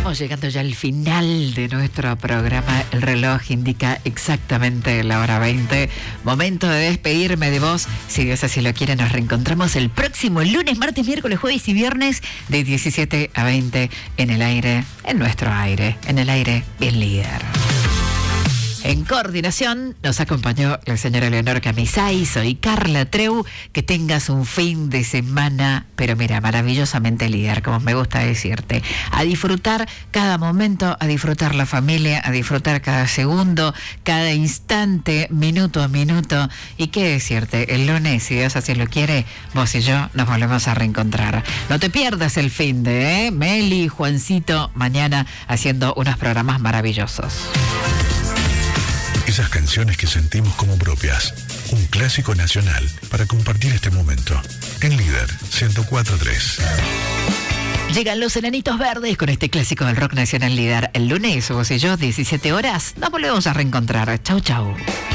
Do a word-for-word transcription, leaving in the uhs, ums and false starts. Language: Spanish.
Estamos llegando ya al final de nuestro programa. El reloj indica exactamente la hora veinte. Momento de despedirme de vos. Si Dios así lo quiere, nos reencontramos el próximo lunes, martes, miércoles, jueves y viernes de diecisiete a veinte en el aire, en nuestro aire, en el aire bien líder. En coordinación nos acompañó la señora Leonor Camisay, soy Carla Treu. Que tengas un fin de semana, pero mira, maravillosamente líder, como me gusta decirte. A disfrutar cada momento, a disfrutar la familia, a disfrutar cada segundo, cada instante, minuto a minuto. Y qué decirte, el lunes, si Dios así lo quiere, vos y yo nos volvemos a reencontrar. No te pierdas el fin de, ¿eh? Meli, Juancito, mañana haciendo unos programas maravillosos. Esas canciones que sentimos como propias. Un clásico nacional para compartir este momento. En Líder ciento cuatro punto tres. Llegan los Enanitos Verdes con este clásico del rock nacional líder. El lunes, vos y yo, diecisiete horas, nos volvemos a reencontrar. Chau, chau.